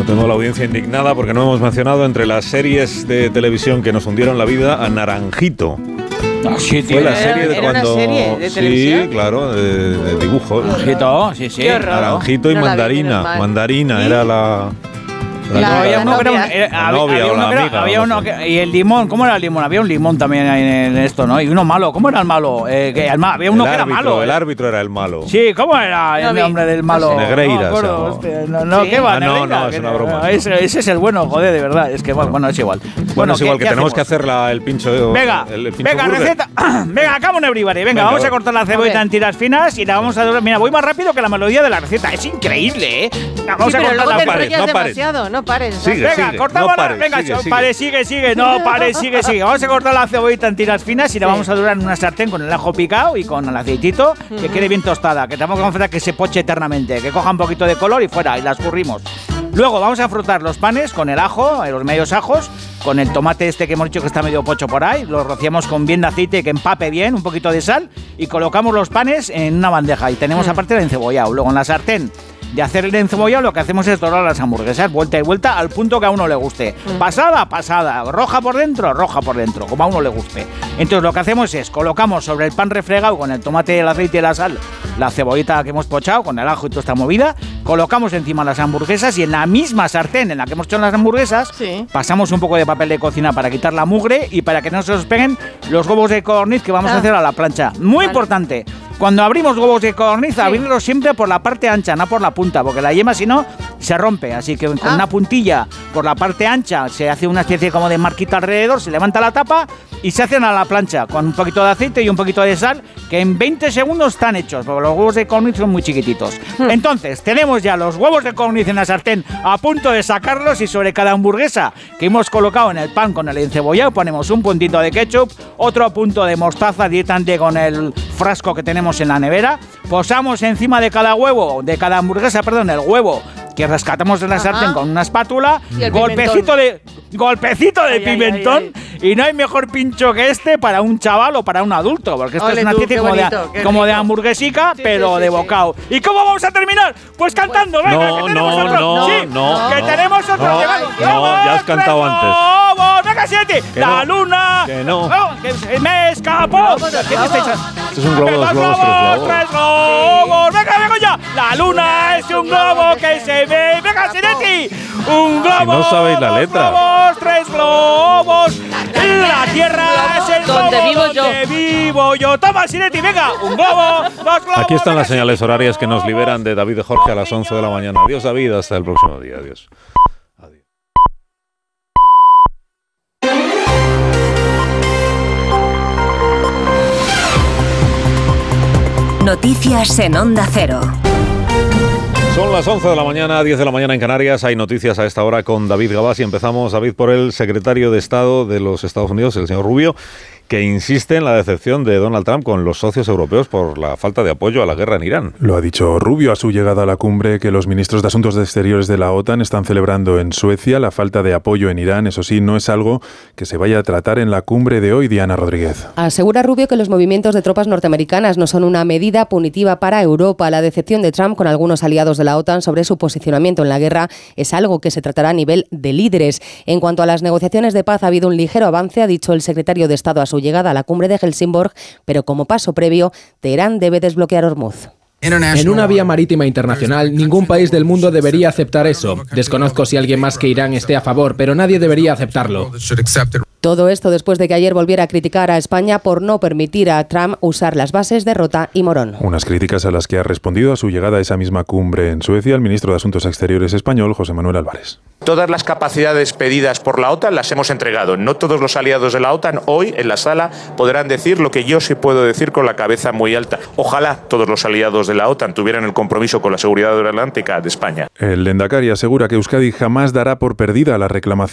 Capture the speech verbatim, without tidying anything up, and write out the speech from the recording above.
tengo la audiencia indignada porque no hemos mencionado entre las series de televisión que nos hundieron la vida a Naranjito. Ah, sí, tío. Fue la serie de ¿Era cuando... una serie de televisión? Sí, claro, de, de dibujos. Naranjito, sí, sí. Qué horror. Naranjito y No la vi, Mandarina. menos mal. Mandarina ¿Y? era la... La- No, había la uno que era un- novia. era- La había- novia había o la uno que era- amiga, había no uno sé. que- y el limón, ¿cómo era el limón? Había un limón también en, en esto, ¿no? Y uno malo, ¿cómo era el malo? Eh, que el ma- había uno el que era árbitro, malo. El eh. árbitro era el malo. Sí, ¿cómo era No el vi. nombre del malo? No sé. Negreira, No, me acuerdo, se llama. hostia, no, no, ¿Sí? ¿qué va? Ah, no, Negreira, no, es que- una broma. Ese, ese es el bueno, joder, de verdad. Es que, bueno, bueno es igual. Bueno, es igual que ¿qué tenemos que hacemos? hacer la, el pincho. Venga, el, el pincho venga, burger. receta. Venga, acabo un everybody. Venga, Venga, vamos a va. cortar la cebollita A ver. en tiras finas y la vamos a... Mira, voy más rápido que la melodía de la receta. Es increíble, ¿eh? La vamos Sí, a pero cortar luego la te pares, enrollas no pares. demasiado. No pares. Sigue, ¿sabes? Venga, sigue, cortamos no la- pares, venga, sigue, cho- sigue. pare, sigue, sigue, no, pare, sigue, sigue. Vamos a cortar la cebollita en tiras finas y la Sí. vamos a durar en una sartén con el ajo picado y con el aceitito, que quede bien tostada, que tampoco vamos a hacer que se poche eternamente, que coja un poquito de color y fuera, y la escurrimos. Luego vamos a frotar los panes con el ajo, eh, los medios ajos, con el tomate este que hemos dicho que está medio pocho por ahí, lo rociamos con bien de aceite que empape bien, un poquito de sal y colocamos los panes en una bandeja y tenemos aparte el encebollado. Luego en la sartén de hacer el encebollado lo que hacemos es dorar las hamburguesas vuelta y vuelta al punto que a uno le guste. Pasada, pasada, roja por dentro, roja por dentro, como a uno le guste. Entonces lo que hacemos es colocamos sobre el pan refregado con el tomate, el aceite y la sal, la cebollita que hemos pochado con el ajo y toda esta movida, colocamos encima las hamburguesas y en la misma sartén en la que hemos hecho las hamburguesas Sí. pasamos un poco de papel de cocina para quitar la mugre y para que no se nos peguen los huevos de codorniz que vamos a Ah. hacer a la plancha. Muy Vale. importante. Cuando abrimos huevos de codorniz, abrirlos siempre por la parte ancha, no por la punta, porque la yema si no se rompe. Así que con Ah. una puntilla por la parte ancha se hace una especie como de marquita alrededor, se levanta la tapa y se hacen a la plancha con un poquito de aceite y un poquito de sal, que en veinte segundos están hechos, porque los huevos de codorniz son muy chiquititos. Entonces, tenemos ya los huevos de codorniz en la sartén a punto de sacarlos y sobre cada hamburguesa que hemos colocado en el pan con el encebollado ponemos un puntito de ketchup, otro punto de mostaza directamente con el frasco que tenemos en la nevera, posamos encima de cada huevo, de cada hamburguesa, perdón, el huevo que rescatamos de la Ajá. sartén con una espátula, Y el golpecito pimentón. de golpecito de Ay, ay, pimentón ay, y no hay mejor pincho que este para un chaval o para un adulto, porque esto Ole es una tú, especie qué como, bonito, de, qué como de rico. hamburguesica, Sí, pero sí, de sí, bocado. ¿Y cómo vamos a terminar? Pues cantando, venga, No, que tenemos no, otro. no, sí, no, que no, tenemos otro. no, que va- no, ¡Globos, ya has cantado tres antes. globos! ¡Venga, siete! Que ¡La no, luna! que no. que se me escapó! ¿Qué me estáis Esto es un globo, dos globos, tres globos. tres globos! ¡Venga, venga ya! ¡La luna es un globo que se ve! ¡Venga, Sinetti! ¡Un globo! no sabéis la dos letra. globos, tres globos! ¡La tierra es el globo Donde vivo yo. donde vivo yo! ¡Toma, Sinetti! ¡Venga! ¡Un globo! ¡Dos globos! Aquí están las venga, señales horarias que nos liberan de David de Jorge a las once de la mañana. Adiós, David, hasta el próximo día. Adiós. Adiós. Noticias en Onda Cero. Son las once de la mañana, diez de la mañana en Canarias. Hay noticias a esta hora con David Gabás y empezamos, David, por el secretario de Estado de los Estados Unidos, el señor Rubio, que insiste en la decepción de Donald Trump con los socios europeos por la falta de apoyo a la guerra en Irán. Lo ha dicho Rubio a su llegada a la cumbre que los ministros de Asuntos Exteriores de la OTAN están celebrando en Suecia. La falta de apoyo en Irán, eso sí, no es algo que se vaya a tratar en la cumbre de hoy. Diana Rodríguez. Asegura Rubio que los movimientos de tropas norteamericanas no son una medida punitiva para Europa. La decepción de Trump con algunos aliados de la OTAN sobre su posicionamiento en la guerra es algo que se tratará a nivel de líderes. En cuanto a las negociaciones de paz, ha habido un ligero avance, ha dicho el secretario de Estado a su llegada a la cumbre de Helsingborg, pero como paso previo, Teherán debe desbloquear Hormuz. En una vía marítima internacional, ningún país del mundo debería aceptar eso. Desconozco si alguien más que Irán esté a favor, pero nadie debería aceptarlo. Todo esto después de que ayer volviera a criticar a España por no permitir a Trump usar las bases de Rota y Morón. Unas críticas a las que ha respondido a su llegada a esa misma cumbre en Suecia el ministro de Asuntos Exteriores español, José Manuel Álvarez. Todas las capacidades pedidas por la OTAN las hemos entregado. No todos los aliados de la OTAN hoy en la sala podrán decir lo que yo sí puedo decir con la cabeza muy alta. Ojalá todos los aliados de la OTAN tuvieran el compromiso con la seguridad atlántica de España. El Lehendakari asegura que Euskadi jamás dará por perdida la reclamación